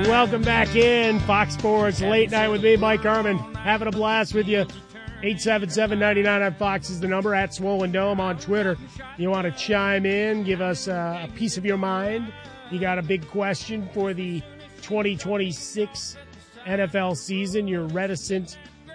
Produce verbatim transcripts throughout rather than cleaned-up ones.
welcome back in. Fox Sports Late Night with me, Mike Harmon. Having a blast with you. eight seven seven, nine nine on Fox is the number. At Swollen Dome on Twitter. You want to chime in, give us uh, a piece of your mind. You got a big question for the twenty twenty-six N F L season. You're reticent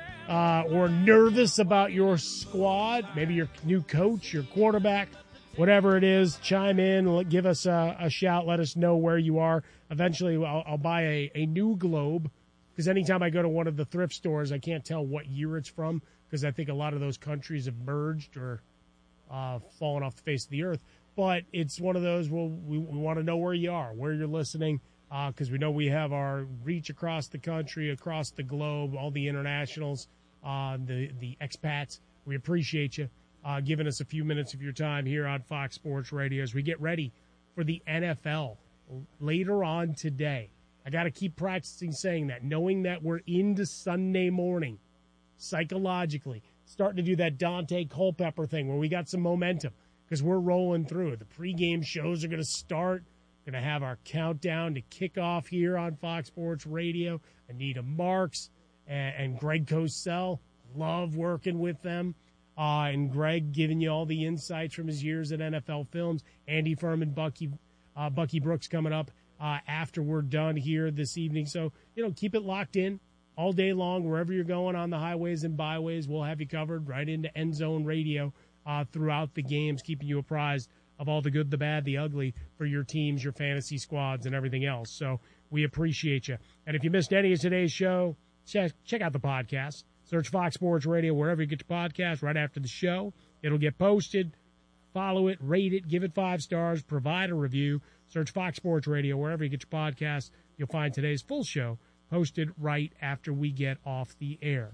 uh, or nervous about your squad, maybe your new coach, your quarterback, whatever it is. Chime in, give us a, a shout, let us know where you are. Eventually, I'll, I'll buy a, a new globe, because anytime I go to one of the thrift stores, I can't tell what year it's from, because I think a lot of those countries have merged or uh, fallen off the face of the earth. But it's one of those, well, we, we want to know where you are, where you're listening, because uh, we know we have our reach across the country, across the globe, all the internationals, uh, the, the expats. We appreciate you uh, giving us a few minutes of your time here on Fox Sports Radio as we get ready for the N F L later on today. I got to keep practicing saying that, knowing that we're into Sunday morning, psychologically, starting to do that Dante Culpepper thing where we got some momentum because we're rolling through. The pregame shows are going to start. Going to have our countdown to kickoff here on Fox Sports Radio. Anita Marks and, and Greg Cosell. Love working with them. Uh, and Greg giving you all the insights from his years at N F L Films. Andy Furman, Bucky, uh, Bucky Brooks coming up uh, after we're done here this evening. So, you know, keep it locked in all day long. Wherever you're going on the highways and byways, we'll have you covered right into End Zone Radio uh, throughout the games, keeping you apprised of all the good, the bad, the ugly for your teams, your fantasy squads, and everything else. So we appreciate you. And if you missed any of today's show, check, check out the podcast. Search Fox Sports Radio wherever you get your podcast right after the show. It'll get posted. Follow it, rate it, give it five stars, provide a review. Search Fox Sports Radio wherever you get your podcast. You'll find today's full show posted right after we get off the air.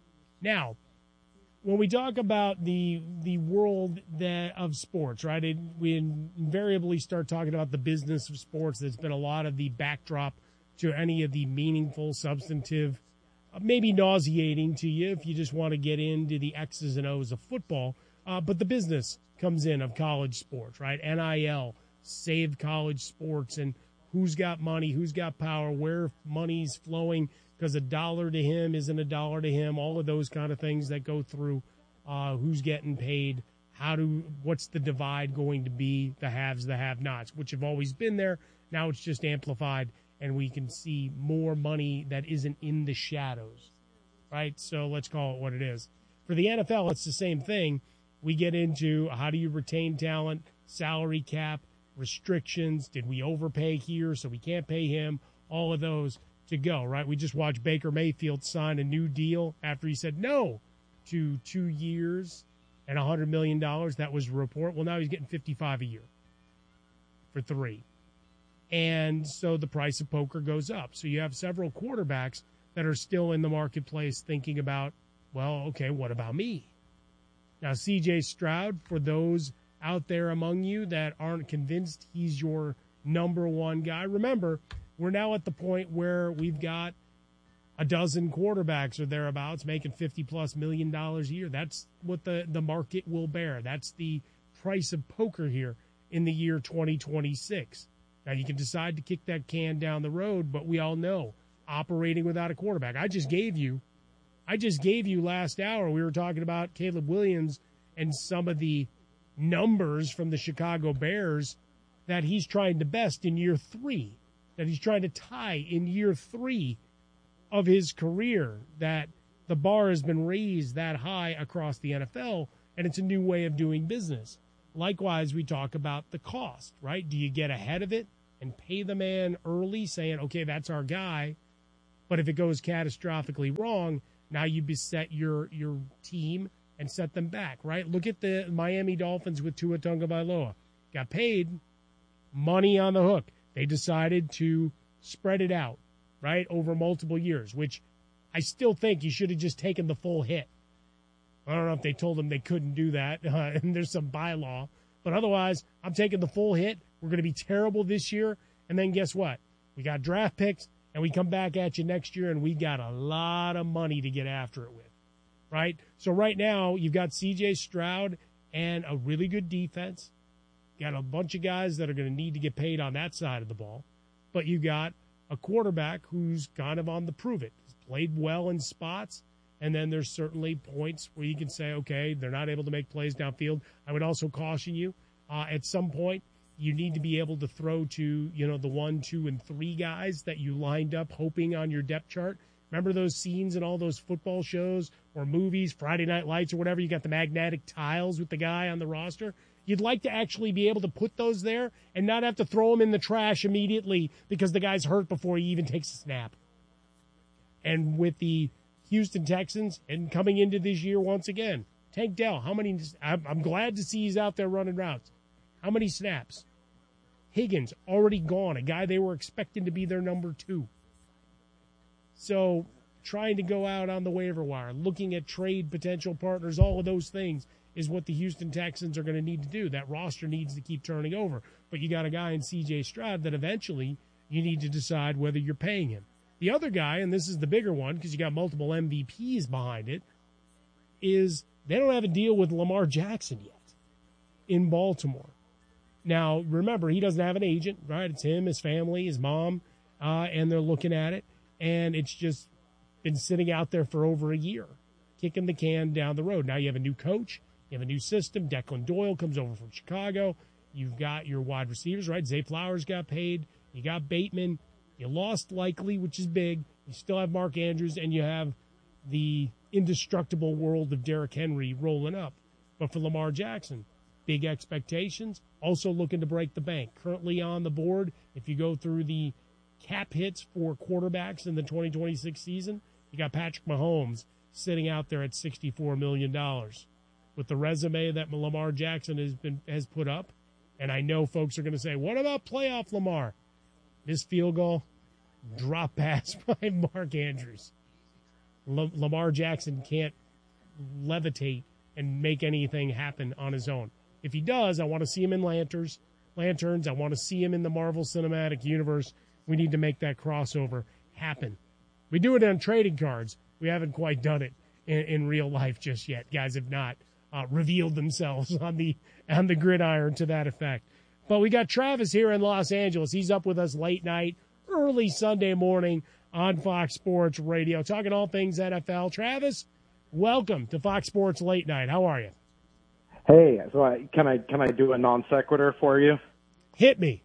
Now, when we talk about the the world that, of sports, right, it, we invariably start talking about the business of sports. That's been a lot of the backdrop to any of the meaningful, substantive, maybe nauseating to you if you just want to get into the X's and O's of football. Uh, but the business comes in of college sports, right? N I L, Save College Sports, and who's got money, who's got power, where money's flowing, because a dollar to him isn't a dollar to him, all of those kind of things that go through uh, who's getting paid, how do, what's the divide going to be, the haves, the have-nots, which have always been there. Now it's just amplified, and we can see more money that isn't in the shadows, right? So let's call it what it is. For the N F L, it's the same thing. We get into how do you retain talent, salary cap, restrictions. Did we overpay here so we can't pay him? All of those to go, right? We just watched Baker Mayfield sign a new deal after he said no to two years and one hundred million dollars. That was the report. Well, now he's getting fifty-five a year for three. And so the price of poker goes up. So you have several quarterbacks that are still in the marketplace thinking about, well, okay, what about me? Now, C J Stroud, for those out there among you that aren't convinced he's your number one guy, remember, we're now at the point where we've got a dozen quarterbacks or thereabouts making fifty-plus million dollars a year. That's what the, the market will bear. That's the price of poker here in the year twenty twenty-six. Now, you can decide to kick that can down the road, but we all know operating without a quarterback. I just gave you I just gave you last hour, we were talking about Caleb Williams and some of the numbers from the Chicago Bears that he's trying to best in year three, that he's trying to tie in year three of his career, that the bar has been raised that high across the N F L, and it's a new way of doing business. Likewise, we talk about the cost, right? Do you get ahead of it and pay the man early, saying, okay, that's our guy, but if it goes catastrophically wrong, now you beset your your team and set them back, right? Look at the Miami Dolphins with Tua Tagovailoa. Got paid, money on the hook. They decided to spread it out, right, over multiple years, which I still think you should have just taken the full hit. I don't know if they told them they couldn't do that, uh, and there's some bylaw. But otherwise, I'm taking the full hit. We're going to be terrible this year. And then guess what? We got draft picks, and we come back at you next year, and we got a lot of money to get after it with, right? So right now, you've got C J Stroud and a really good defense. Got a bunch of guys that are going to need to get paid on that side of the ball. But you got a quarterback who's kind of on the prove it. He's played well in spots, and then there's certainly points where you can say, okay, they're not able to make plays downfield. I would also caution you, uh, at some point, you need to be able to throw to, you know, the one, two, and three guys that you lined up hoping on your depth chart. Remember those scenes in all those football shows or movies, Friday Night Lights or whatever? You got the magnetic tiles with the guy on the roster. You'd like to actually be able to put those there and not have to throw them in the trash immediately because the guy's hurt before he even takes a snap. And with the Houston Texans and coming into this year once again, Tank Dell, how many? I'm, I'm glad to see he's out there running routes. How many snaps? Higgins already gone, a guy they were expecting to be their number two. So trying to go out on the waiver wire, looking at trade potential partners, all of those things is what the Houston Texans are going to need to do. That roster needs to keep turning over. But you got a guy in C J Stroud that eventually you need to decide whether you're paying him. The other guy, and this is the bigger one because you got multiple M V Ps behind it, is they don't have a deal with Lamar Jackson yet in Baltimore. Now, remember, he doesn't have an agent, right? It's him, his family, his mom, uh, and they're looking at it. And it's just been sitting out there for over a year, kicking the can down the road. Now you have a new coach. You have a new system. Declan Doyle comes over from Chicago. You've got your wide receivers, right? Zay Flowers got paid. You got Bateman. You lost Likely, which is big. You still have Mark Andrews, and you have the indestructible world of Derrick Henry rolling up. But for Lamar Jackson, big expectations, also looking to break the bank. Currently on the board, if you go through the cap hits for quarterbacks in the twenty twenty-six season, you got Patrick Mahomes sitting out there at sixty-four million dollars. With the resume that Lamar Jackson has been has put up, and I know folks are going to say, what about playoff Lamar? This field goal, drop pass by Mark Andrews. L- Lamar Jackson can't levitate and make anything happen on his own. If he does, I want to see him in lanterns. Lanterns. I want to see him in the Marvel Cinematic Universe. We need to make that crossover happen. We do it on trading cards. We haven't quite done it in, in real life just yet. Guys have not uh, revealed themselves on the on the gridiron to that effect. But we got Travis here in Los Angeles. He's up with us late night, early Sunday morning on Fox Sports Radio, talking all things N F L. Travis, welcome to Fox Sports Late Night. How are you? Hey, so I, can I can I do a non sequitur for you? Hit me.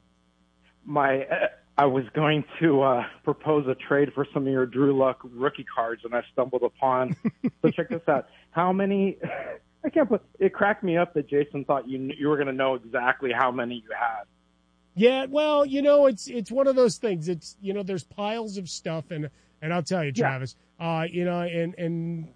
My, uh, I was going to uh, propose a trade for some of your Drew Luck rookie cards, and I stumbled upon. So check this out. How many? I can't put. It cracked me up that Jason thought you you were going to know exactly how many you had. Yeah, well, you know, it's it's one of those things. It's you know, there's piles of stuff, and and I'll tell you, Travis, yeah. uh, you know, and and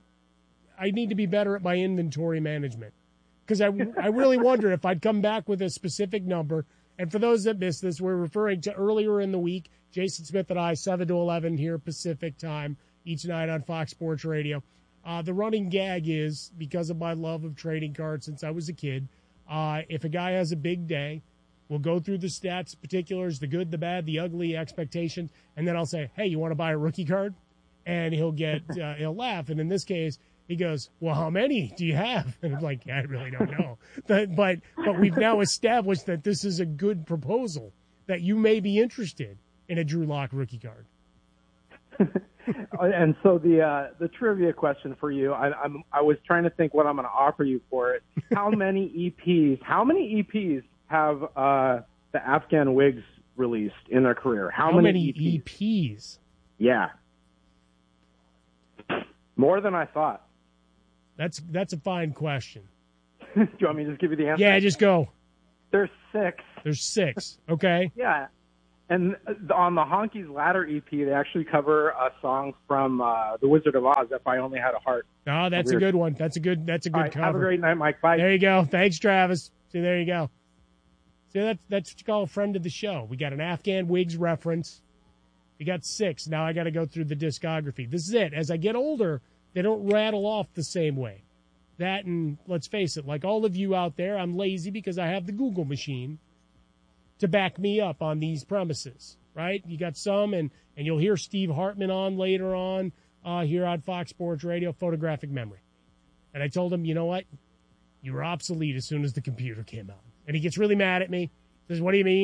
I need to be better at my inventory management. Because I, I really wonder if I'd come back with a specific number. And for those that missed this, we're referring to earlier in the week, Jason Smith and I, seven to eleven here Pacific time, each night on Fox Sports Radio. Uh, the running gag is, because of my love of trading cards since I was a kid, uh, if a guy has a big day, we'll go through the stats, particulars, the good, the bad, the ugly, expectations, and then I'll say, hey, you want to buy a rookie card? And he'll get, uh, he'll laugh. And in this case, he goes, well, how many do you have? And I'm like, I really don't know. but, but but we've now established that this is a good proposal, that you may be interested in a Drew Lock rookie card. And so the uh, the trivia question for you, I, I'm I was trying to think what I'm going to offer you for it. How many E Ps? How many E Ps have uh, the Afghan Wigs released in their career? How, how many, many E Ps? E Ps? Yeah, more than I thought. That's that's a fine question. Do you want me to just give you the answer? Yeah, just go. There's six. There's six. Okay. Yeah. And on the Honky's Ladder E P, they actually cover a song from uh, The Wizard of Oz, If I Only Had a Heart. Oh, that's a, a good one. That's a good That's a good All right, cover. Have a great night, Mike. Bye. There you go. Thanks, Travis. See, there you go. See, that's, that's what you call a friend of the show. We got an Afghan Wigs reference. We got six. Now I got to go through the discography. This is it. As I get older, they don't rattle off the same way. That, and let's face it, like all of you out there, I'm lazy because I have the Google machine to back me up on these premises, right? You got some, and, and you'll hear Steve Hartman on later on uh, here on Fox Sports Radio, photographic memory. And I told him, you know what? You were obsolete as soon as the computer came out. And he gets really mad at me. Says, what do you mean?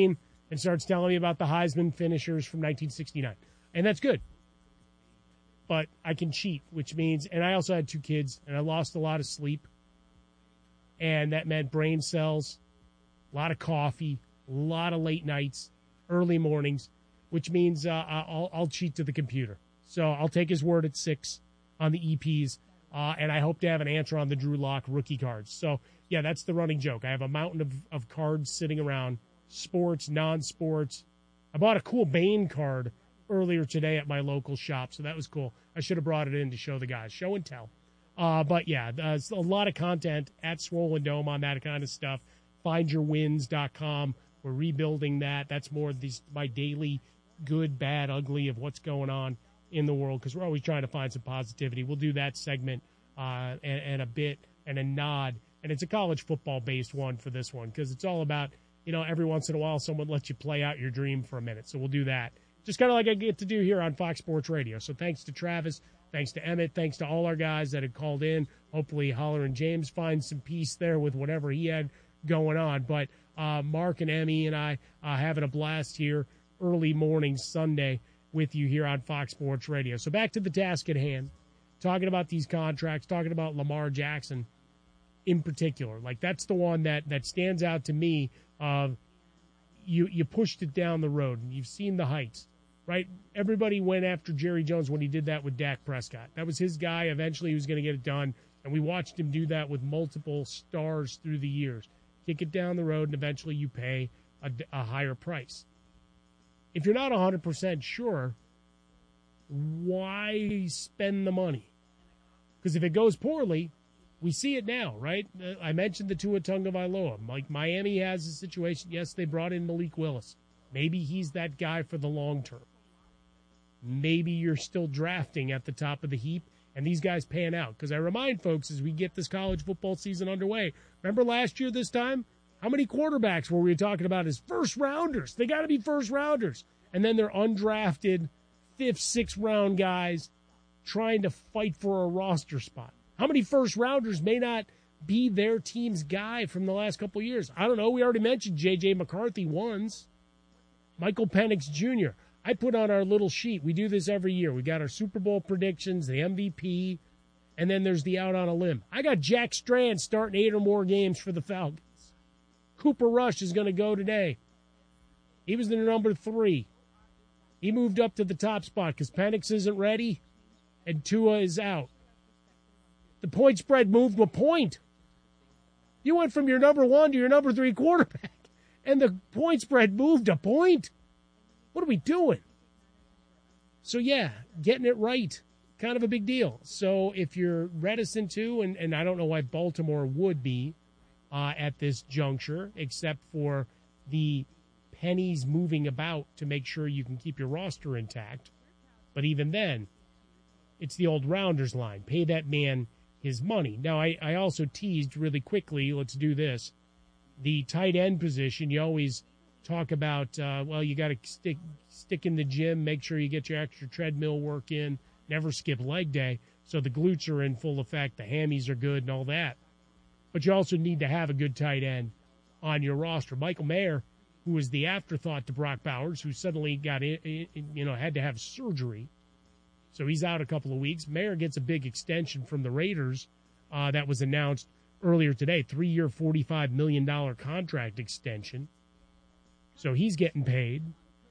and starts telling me about the Heisman finishers from nineteen sixty-nine. And that's good. But I can cheat, which means, and I also had two kids, and I lost a lot of sleep. And that meant brain cells, a lot of coffee, a lot of late nights, early mornings, which means uh, I'll, I'll cheat to the computer. So I'll take his word at six on the E Ps, uh, and I hope to have an answer on the Drew Lock rookie cards. So, yeah, that's the running joke. I have a mountain of, of cards sitting around, sports, non-sports. I bought a cool Bane card earlier today at my local shop, so that was cool. I should have brought it in to show the guys. Show and tell. Uh, but, yeah, there's a lot of content at Swollen Dome on that kind of stuff. find your wins dot com. We're rebuilding that. That's more these my daily good, bad, ugly of what's going on in the world, because we're always trying to find some positivity. We'll do that segment uh, and, and a bit and a nod. And it's a college football-based one for this one, because it's all about, you know, every once in a while someone lets you play out your dream for a minute. So we'll do that. Just kind of like I get to do here on Fox Sports Radio. So thanks to Travis, thanks to Emmett, thanks to all our guys that had called in. Hopefully Holler and James find some peace there with whatever he had going on. But uh, Mark and Emmy and I uh, having a blast here early morning Sunday with you here on Fox Sports Radio. So back to the task at hand, talking about these contracts, talking about Lamar Jackson in particular. Like, that's the one that, that stands out to me of you, you pushed it down the road, and you've seen the heights. Right? Everybody went after Jerry Jones when he did that with Dak Prescott. That was his guy. Eventually he was going to get it done, and we watched him do that with multiple stars through the years. Kick it down the road, and eventually you pay a, a higher price. If you're not one hundred percent sure, why spend the money? Because if it goes poorly, we see it now, right? I mentioned the Tua Tagovailoa. Like, Miami has a situation. Yes, they brought in Malik Willis. Maybe he's that guy for the long term. Maybe you're still drafting at the top of the heap, and these guys pan out. Because I remind folks, as we get this college football season underway, remember last year this time? How many quarterbacks were we talking about as first-rounders? They got to be first-rounders. And then they're undrafted, fifth, sixth-round guys trying to fight for a roster spot. How many first-rounders may not be their team's guy from the last couple of years? I don't know. We already mentioned J J. McCarthy once. Michael Penix Junior I put on our little sheet. We do this every year. We got our Super Bowl predictions, the M V P, and then there's the out on a limb. I got Jack Strand starting eight or more games for the Falcons. Cooper Rush is going to go today. He was the number three. He moved up to the top spot because Penix isn't ready and Tua is out. The point spread moved a point. You went from your number one to your number three quarterback, and the point spread moved a point. What are we doing? So, yeah, getting it right, kind of a big deal. So if you're reticent to, and, and I don't know why Baltimore would be uh, at this juncture, except for the pennies moving about to make sure you can keep your roster intact. But even then, it's the old Rounders line. Pay that man his money. Now, I, I also teased really quickly, let's do this, the tight end position. You always talk about, uh, well, you got to stick stick in the gym, make sure you get your extra treadmill work in, never skip leg day, so the glutes are in full effect, the hammies are good and all that. But you also need to have a good tight end on your roster. Michael Mayer, who was the afterthought to Brock Bowers, who suddenly got in, you know, had to have surgery, so he's out a couple of weeks. Mayer gets a big extension from the Raiders uh, that was announced earlier today, three-year, forty-five million dollars contract extension. So he's getting paid.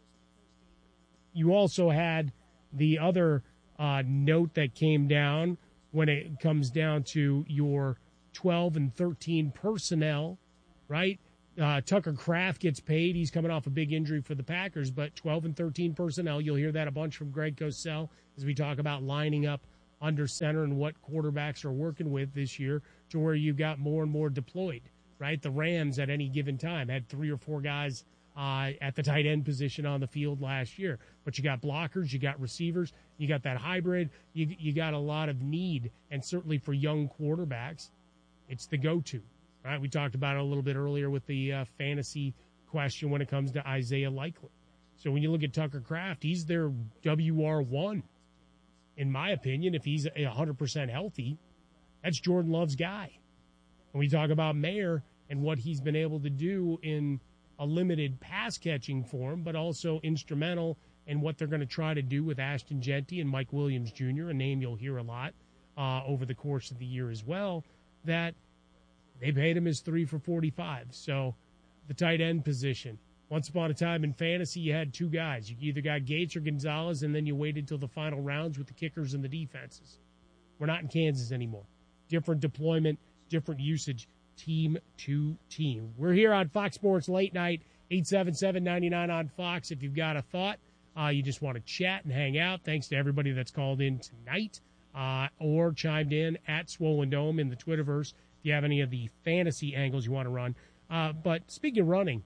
You also had the other uh, note that came down when it comes down to your twelve and thirteen personnel, right? Uh, Tucker Kraft gets paid. He's coming off a big injury for the Packers, but twelve and thirteen personnel, you'll hear that a bunch from Greg Cosell as we talk about lining up under center and what quarterbacks are working with this year to where you've got more and more deployed, right? The Rams at any given time had three or four guys uh, at the tight end position on the field last year. But you got blockers, you got receivers, you got that hybrid, you, you got a lot of need, and certainly for young quarterbacks, it's the go-to. Right, we talked about it a little bit earlier with the uh, fantasy question when it comes to Isaiah Likely. So when you look at Tucker Kraft, he's their W R one. In my opinion, if he's one hundred percent healthy, that's Jordan Love's guy. When we talk about Mayer and what he's been able to do in a limited pass-catching form, but also instrumental in what they're going to try to do with Ashton Jeanty and Mike Williams Junior, a name you'll hear a lot uh, over the course of the year as well, that they paid him his three for forty-five. So the tight end position. Once upon a time in fantasy, you had two guys. You either got Gates or Gonzalez, and then you waited until the final rounds with the kickers and the defenses. We're not in Kansas anymore. Different deployment, different usage, team to team. We're here on Fox Sports Late Night, eight seven seven, nine nine on Fox. If you've got a thought, uh, you just want to chat and hang out, thanks to everybody that's called in tonight uh, or chimed in at Swollen Dome in the Twitterverse if you have any of the fantasy angles you want to run. Uh, but speaking of running,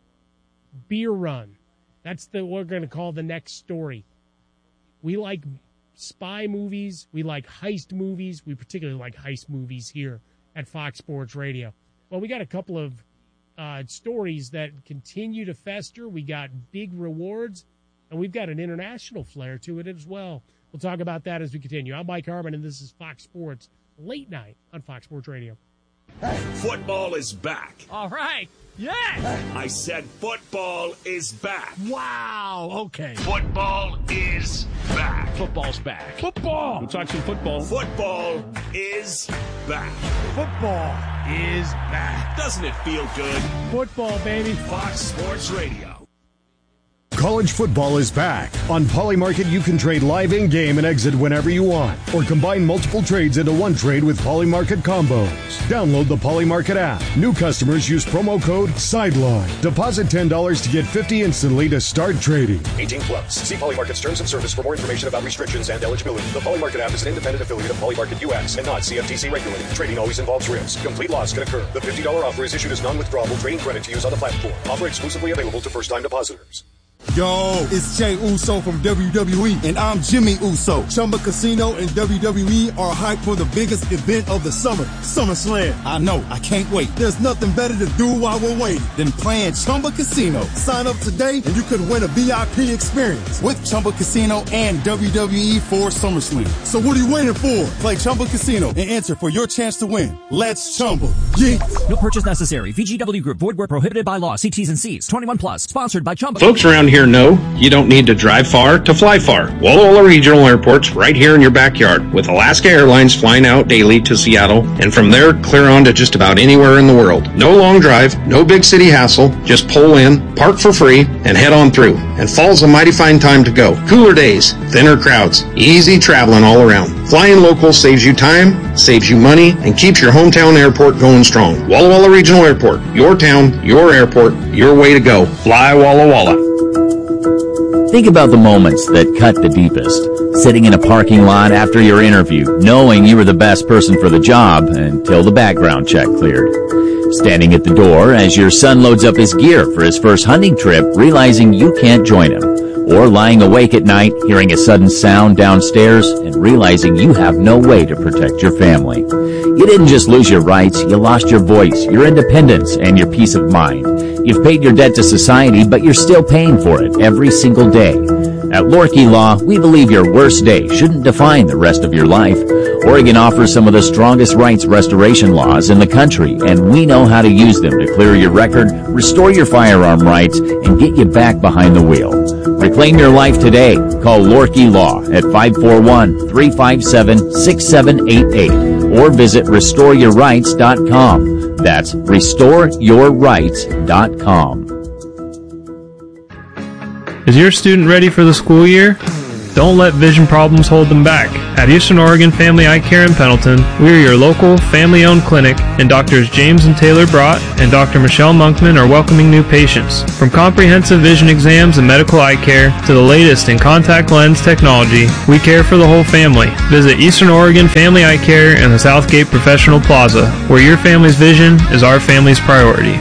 beer run. That's the what we're going to call the next story. We like spy movies. We like heist movies. We particularly like heist movies here at Fox Sports Radio. Well, we got a couple of uh, stories that continue to fester. We got big rewards, and we've got an international flair to it as well. We'll talk about that as we continue. I'm Mike Harmon, and this is Fox Sports Late Night on Fox Sports Radio. Football is back. All right. Yes! I said football is back. Wow. Okay. Football is back. Football's back. Football! We'll talk some football. Football is back. Football is back. Doesn't it feel good? Football, baby. Fox Sports Radio. College football is back. On Polymarket, you can trade live in-game and exit whenever you want, or combine multiple trades into one trade with Polymarket combos. Download the Polymarket app. New customers use promo code SIDELINE. Deposit ten dollars to get fifty dollars instantly to start trading. eighteen plus. See Polymarket's terms of service for more information about restrictions and eligibility. The Polymarket app is an independent affiliate of Polymarket U S and not C F T C regulated. Trading always involves risk. Complete loss can occur. The fifty dollars offer is issued as non-withdrawable trading credit to use on the platform. Offer exclusively available to first-time depositors. Yo, it's Jay Uso from W W E, and I'm Jimmy Uso. Chumba Casino and W W E are hyped for the biggest event of the summer, SummerSlam. I know, I can't wait. There's nothing better to do while we're waiting than playing Chumba Casino. Sign up today, and you could win a V I P experience with Chumba Casino and W W E for SummerSlam. So what are you waiting for? Play Chumba Casino and enter for your chance to win. Let's Chumba. Yeah. No purchase necessary. V G W Group. Void where prohibited by law. See T's and C's. twenty-one plus. Sponsored by Chumba. Folks around here know you don't need to drive far to fly far. Walla Walla Regional Airport's right here in your backyard, with Alaska Airlines flying out daily to Seattle, and from there clear on to just about anywhere in the world. No long drive, no big city hassle, just pull in, park for free, and head on through. And fall's a mighty fine time to go. Cooler days, thinner crowds, easy traveling all around. Flying local saves you time, saves you money, and keeps your hometown airport going strong. Walla Walla Regional Airport, your town, your airport, your way to go. Fly Walla Walla. Think about the moments that cut the deepest. Sitting in a parking lot after your interview, knowing you were the best person for the job until the background check cleared. Standing at the door as your son loads up his gear for his first hunting trip, realizing you can't join him. Or lying awake at night, hearing a sudden sound downstairs and realizing you have no way to protect your family. You didn't just lose your rights, you lost your voice, your independence, and your peace of mind. You've paid your debt to society, but you're still paying for it every single day. At Lorkey Law, we believe your worst day shouldn't define the rest of your life. Oregon offers some of the strongest rights restoration laws in the country, and we know how to use them to clear your record, restore your firearm rights, and get you back behind the wheel. Reclaim your life today. Call Lorkey Law at five four one, three five seven, six seven eight eight or visit restore your rights dot com. That's restore your rights dot com. Is your student ready for the school year? Don't let vision problems hold them back. At Eastern Oregon Family Eye Care in Pendleton, we are your local family-owned clinic, and Doctors James and Taylor Brott and Doctor Michelle Monkman are welcoming new patients. From comprehensive vision exams and medical eye care to the latest in contact lens technology, we care for the whole family. Visit Eastern Oregon Family Eye Care in the Southgate Professional Plaza, where your family's vision is our family's priority.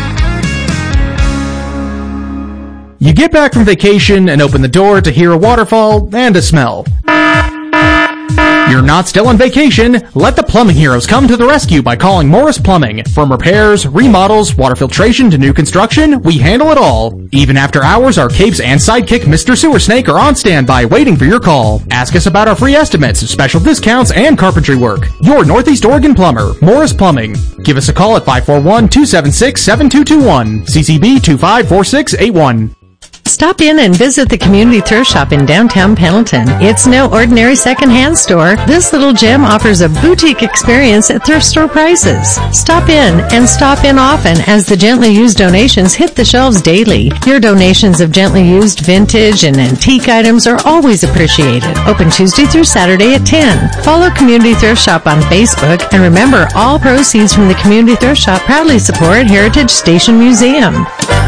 You get back from vacation and open the door to hear a waterfall and a smell. You're not still on vacation? Let the plumbing heroes come to the rescue by calling Morris Plumbing. From repairs, remodels, water filtration to new construction, we handle it all. Even after hours, our capes and sidekick Mister Sewer Snake are on standby waiting for your call. Ask us about our free estimates, special discounts, and carpentry work. Your Northeast Oregon plumber, Morris Plumbing. Give us a call at five four one, two seven six, seven two two one, C C B two five four six eight one. Stop in and visit the Community Thrift Shop in downtown Pendleton. It's no ordinary secondhand store. This little gem offers a boutique experience at thrift store prices. Stop in and stop in often as the gently used donations hit the shelves daily. Your donations of gently used vintage and antique items are always appreciated. Open Tuesday through Saturday at ten. Follow Community Thrift Shop on Facebook, and remember, all proceeds from the Community Thrift Shop proudly support Heritage Station Museum.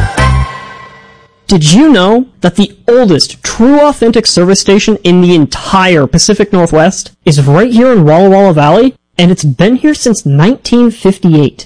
Did you know that the oldest true authentic service station in the entire Pacific Northwest is right here in Walla Walla Valley? And it's been here since nineteen fifty-eight.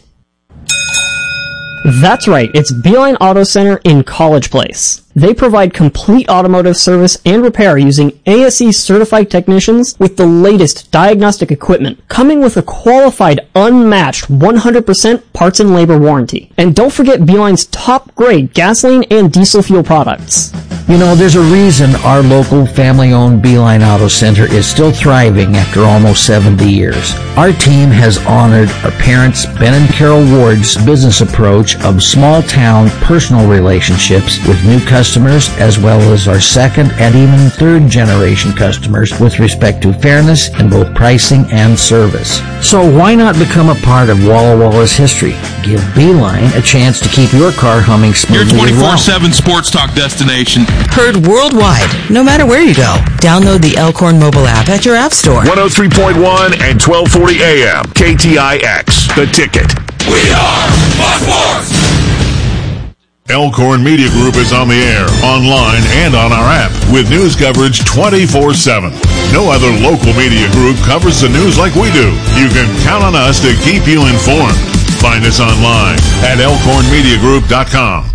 That's right, it's Beeline Auto Center in College Place. They provide complete automotive service and repair using A S E certified technicians with the latest diagnostic equipment, coming with a qualified, unmatched one hundred percent parts and labor warranty. And don't forget Beeline's top-grade gasoline and diesel fuel products. You know, there's a reason our local family-owned Beeline Auto Center is still thriving after almost seventy years. Our team has honored our parents, Ben and Carol Ward's business approach of small-town personal relationships with new customers, as well as our second and even third-generation customers with respect to fairness in both pricing and service. So why not become a part of Walla Walla's history? Give Beeline a chance to keep your car humming smoothly. Your twenty-four seven sports talk destination. Heard worldwide, no matter where you go. Download the Elkhorn mobile app at your app store. one oh three point one and twelve forty A M. K T I X. The Ticket. We are Fox Sports! Elkhorn Media Group is on the air, online, and on our app with news coverage twenty-four seven. No other local media group covers the news like we do. You can count on us to keep you informed. Find us online at elkhorn media group dot com.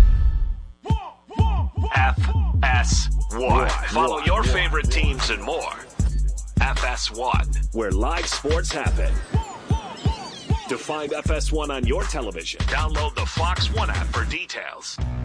F S one. Follow your favorite teams and more. F S one, where live sports happen. To find F S one on your television, download the Fox One app for details.